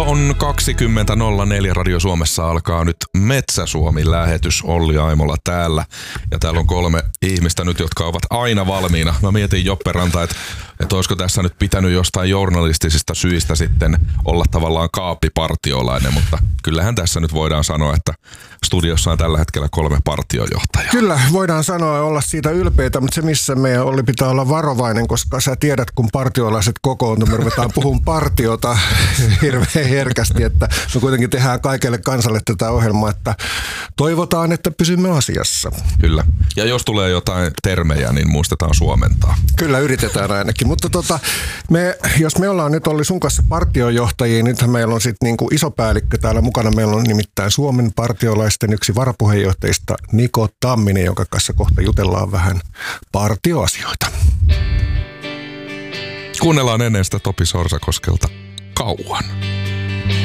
on 20.04 Radio Suomessa alkaa nyt Metsä-Suomi-lähetys. Olli Aimola täällä. Ja täällä on 3 ihmistä nyt, jotka ovat aina valmiina. Mä mietin Joppe Ranta, että olisiko tässä nyt pitänyt jostain journalistisista syistä sitten olla tavallaan kaappipartiolainen, mutta kyllähän tässä nyt voidaan sanoa, että studiossa on tällä hetkellä 3 partiojohtajaa. Kyllä, voidaan sanoa ja olla siitä ylpeitä, mutta se missä meidän Olli pitää olla varovainen, koska sä tiedät, kun partiolaiset kokoontuu, me ruvetaan puhumaan partiota hirveän herkästi, että me kuitenkin tehdään kaikelle kansalle tätä ohjelmaa, että toivotaan, että pysymme asiassa. Kyllä, ja jos tulee jotain termejä, niin muistetaan suomentaa. Kyllä, yritetään ainakin, mutta jos me ollaan nyt Olli sun kanssa partiojohtajia, nythän meillä on sitten niinku iso päällikkö täällä mukana, meillä on nimittäin Suomen partiolaisten yksi varapuheenjohtajista Niko Tamminen, jonka kanssa kohta jutellaan vähän partioasioita. Kuunnellaan ennen sitä Topi Sorsakoskelta Kauan.